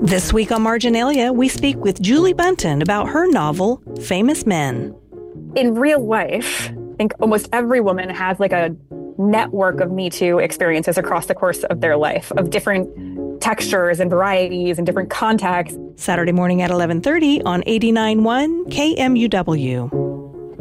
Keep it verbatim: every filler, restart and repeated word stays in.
This week on Marginalia, we speak with Julie Buntin about her novel, Famous Men. In real life, I think almost every woman has like a network of Me Too experiences across the course of their life, of different textures and varieties and different contexts. Saturday morning at eleven thirty on eighty-nine point one K M U W.